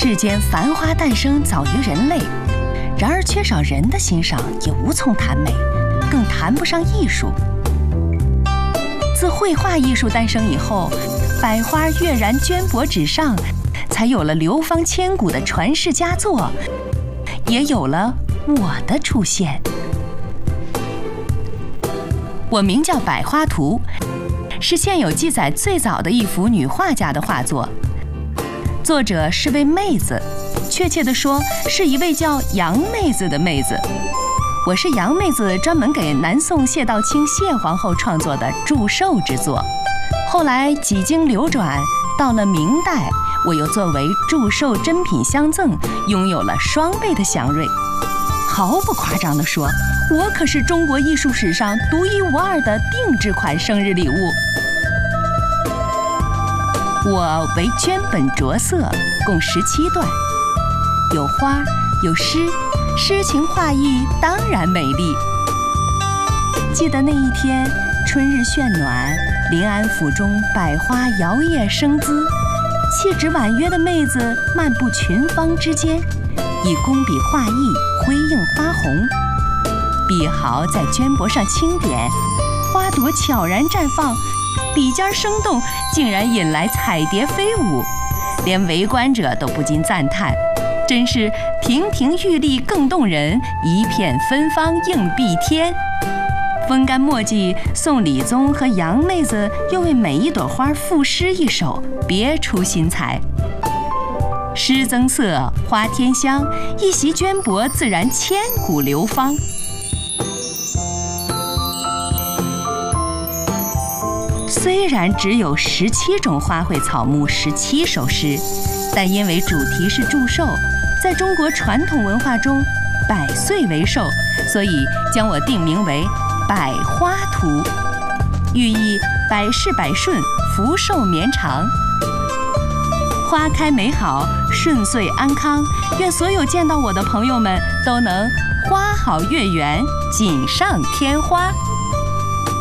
世间繁花诞生早于人类，然而缺少人的欣赏，也无从谈美，更谈不上艺术。自绘画艺术诞生以后，百花跃然绢帛纸上，才有了流芳千古的传世佳作，也有了我的出现。我名叫百花图，是现有记载最早的一幅女画家的画作，作者是位妹子，确切地说是一位叫杨妹子的妹子。我是杨妹子专门给南宋谢道清谢皇后创作的祝寿之作，后来几经流转，到了明代，我又作为祝寿珍品相赠，拥有了双倍的祥瑞。毫不夸张地说，我可是中国艺术史上独一无二的定制款生日礼物。我为绢本着色，共17段，有花，有诗，诗情画意当然美丽。记得那一天，春日絢暖，临安府中百花摇曳生姿，气质婉约的妹子漫步群芳之间，以工笔画意辉映花红，笔毫在绢帛上轻点，花朵悄然绽放，笔尖生动，竟然引来彩蝶飞舞，连围观者都不禁赞叹，真是亭亭玉立更动人，一片芬芳映碧天。风干墨迹，宋理宗和杨妹子又为每一朵花赋诗一首，别出心裁。诗增色，花添香，一袭绢帛自然千古流芳。虽然只有17种花卉草木17首诗，但因为主题是祝寿，在中国传统文化中，100岁为寿，所以将我定名为百花图，寓意百事百顺，福寿绵长。花开美好，顺遂安康，愿所有见到我的朋友们都能花好月圆，锦上添花。